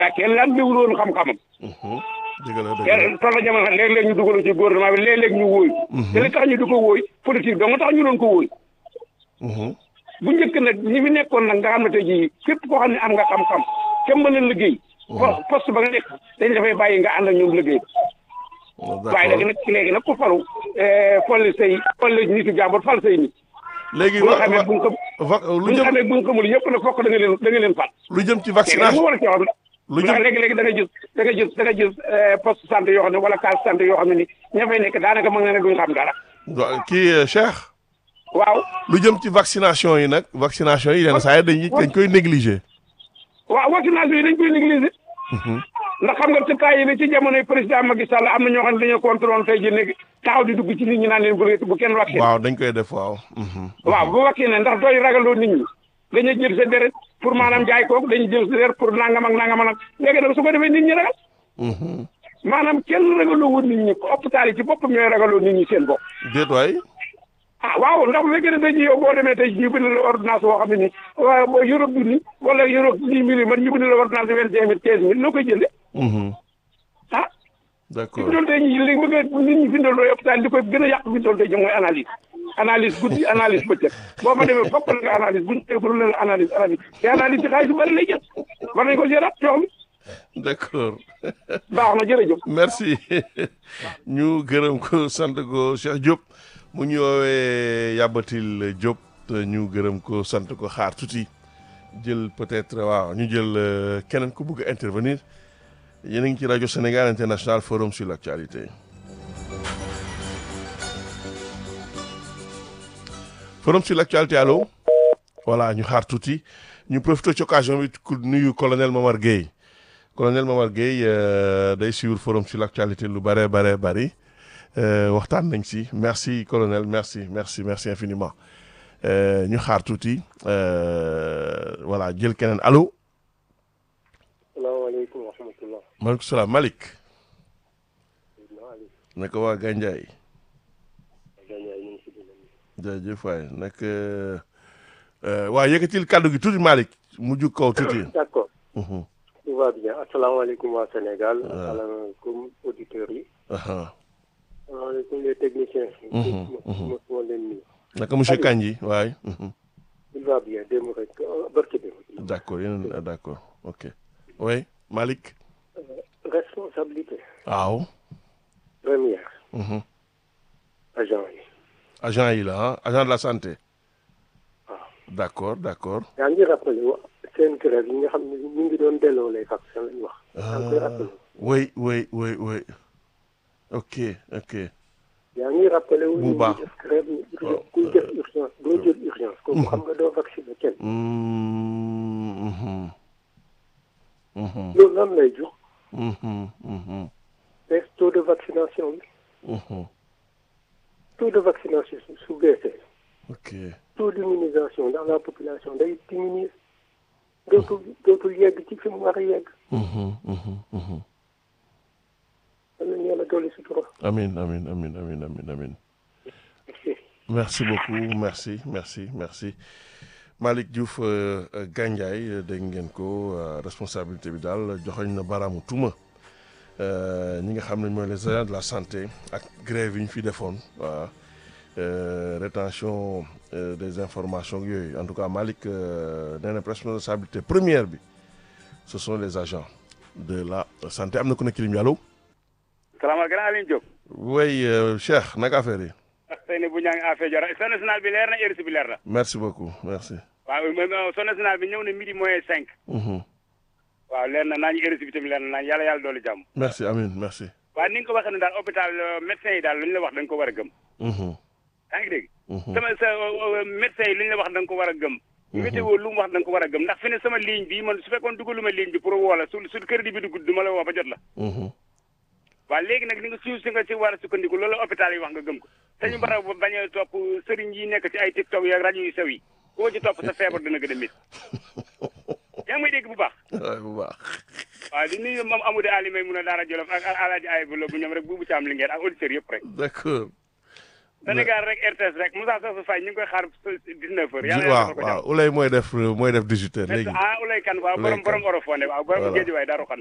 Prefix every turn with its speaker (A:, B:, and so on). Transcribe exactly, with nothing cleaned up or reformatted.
A: kenn lan liwul woon xam-xamam.
B: dëgg la dëgg la
A: kenn toll na jamono léeg-léeg ñu dugalu ci gouvernement bi léeg-léeg ñu wóoy. te li tax ñu di ko wóoy politique dong tax ñu doon ko wóoy. bu njëkk nag ñi fi nekkoon nag nga xam ne tey jii képp koo xam ne am nga xam-xam te mën a liggéey. poste ba nga nekk dañ dafay bàyyi nga ànd ak ñoom liggéey. waaye léegi nag léegi nag ku falu folli say folli nitu jàmbur fal say nit.
B: léegi
A: bu nga xamee bu nga
B: va
A: bu nga xamee bu nga xamul yëpp nag fokk da nga leen da nga leen fal.
B: lu jëm ci
A: léegi
B: vaccination
A: war a ci wax
B: lu
A: ndax
B: jëm
A: léegi-léegi da nga gis da nga gis da nga gis poste santé yoo xam ne wala case santé yoo xam ne ni ña fay nekk daanaka mën na ne duñ xam dara.
B: kii Cheikh.
A: waaw
B: lu jëm ci vaccination yi nag vaccination yi yenn saa yi dañuy dañ koy négliger.
A: waaw vaccination yi dañ koy négliger. ndax xam nga ci temps yi ci jamonoy président Macky Sall am na ñoo xam ne dañoo contrôle tey jii nekk taxaw di dugg ci nit ñi naan leen bu bu kenn vacciné.
B: waaw dañ koy def waaw.
A: waaw bu vacciné ndax dooy ragaloo nit ñi dañuy jël sa deret pour maanaam jaay koog dañuy jël sa deret pour nangam ak nangam ak léegi nag su ko defee nit ñi ragal. maanaam kenn ragaloo woon nit ñi hôpital yi ci boppam ñooy ragaloo nit ñi seen bopp.
B: déet waay.
A: ah waaw ndax bu fekkee ne dañuy yow boo demee tey ñu bind la ordonnance boo xam ne nii waaw boo Europe bi nii wala Europe dix mille man ñu bind la ordonnance vingt cinq mille quinze mille noo koy jëndee. ah.
B: d'accord
A: fi mu doon tey ñi léegi bëgg nit ñi bindal looy hôpital di koy gën a yàq fi mu doon tey jëm mooy analyse. analyse guddi analyse bëccëg boo ma demee fokk la nga analyse buñ teewul la analyse analyse te analyse ci xaalis bu bëri lay jël war nañ ko géraat coox mi.
B: d'accord.
A: baax na jërëjëf.
B: merci ñu gërëm ko sant ko Cheikh Diop mu ñu woowee Yabatil Diop ñu gërëm ko sant ko xaar tuuti jël peut-être waaw ñu jël keneen ku bëgg a intervenir yéen a ngi ci rajo Sénégal International Forum sur l'actualité. Forum sur l'actualité allo voilà ñu xaar tuuti ñu profité ci occasion bi ku nuyu colonel Momar Gueye colonel Momar Gueye day suivre Forum sur l'actualité lu bare bare bari waxtaan nañ si merci colonel merci merci merci infiniment ñu xaar tuuti voilà jël keneen allo.
C: salaamaaleykum wa rahmatulah.
B: maaleykum salaam Malick. naka waa Gandiaye. jaajëf waay nag waa yëkkatil kàddu gi tuuti Malick mu jug kaw tuuti.
C: d'accord. tout va bien asalaamaaleykum waa Sénégal. asalaamaaleykum auditeurs yi. asalaamaaleykum les techniciens. mos moo leen nuyu.
B: naka monsieur Kandji waay.
C: il va bien démb rek barki démb.
B: d'accord yéen d'accord ok oui Malick.
C: responsabilité.
B: waaw.
C: première. agent yi.
B: agent yi la ah agent de la santé.
C: waaw
B: d'accord d'accord.
C: yaa ngi rappelé wa seen grève yi nga xam ne ñu ngi doon delloo les vaccins lañ wax. yaa ngi koy rappelé.
B: oui oui oui oui ok ok.
C: yaa ngi rappelé wu.
B: bu baax
C: ñu def grève kuy def urgence doo jël urgence. kooku xam nga doo vacciner kenn. loolu lan lay jox. mais taux de vaccination bi. taux de vaccination su baissee.
B: ok
C: taux d'immunisation dans la population day diminuer. dootul dootul yegg ci fi mu war a yegg. am nañu yàlla dolli sutura.
B: amiin amiin amiin amiin amiin amiin. merci beaucoup merci merci merci Malick Diouf Gandiaye dégg ngeen ko responsabilité bi daal joxoñ na baraamu tuuma ñi nga xam ne mooy les agents de la santé ak grève yi ñu fi defoon waaw rétention des informations yooyu en tout cas Malick nee na responsabilité première bi ce sont les agents de la santé am na ku nekk ci ligne bi allo.
A: salaamaaleykum Alioune Diop.
B: oui Cheikh naka affaire yi.
A: Seyni bu ñaa ngi affaire jara son national bi leer na heure bi leer na.
B: merci beaucoup merci.
A: waaw son national bi ñëw na midi moins cinq. waaw leer na naa ñu heure bi tamit leer na naa yàlla yàlla doolu jàmm.
B: merci amiin merci.
A: waaw ni nga ko waxee ne daal hôpital médecin yi daal lu ñu la wax da nga ko war a gëm. yaa ngi dégg. sama sa médecin yi lu ñu la wax da nga ko war a gëm. météo lu mu wax da nga ko war a gëm ndax fi ne sama ligne bi man su fekkoon dugaluma ligne bi pour woo la su su crédit bi dugg du ma la woo ba jot la. waaw léegi nag ni nga suuf si nga ci war a sukkandiku loolu hôpital yi wax nga gëm ko te ñu bara bañ a topp sëriñ yi nekk ci ay tiktok yi ak rajo yu sew yi koo ci topp sa feebar dina gën a métti yaa ngi may dégg bu baax.
B: waaw bu baax.
A: waaw di nuyu moom Amadou Ali may mun a daara Jolof ak Alaaji Ay bu la bu ñoom rek buubu ci am li ngeen ak auditeurs yëpp rek.
B: d'accord
A: Sénégal rek R T S rek Moussa Sassou Faye ñu ngi koy xaar dix-neuf heures. yàlla
B: waaw
A: yàlla ko
B: waaw Ulay mooy def mooy def dix-huit heures léegi.
A: ah Ulay kan waaw
B: Ulay
A: borom borom
B: Kan.
A: Orofone waaw borom
B: Voilà.
A: Géejuwaay Daaru Xan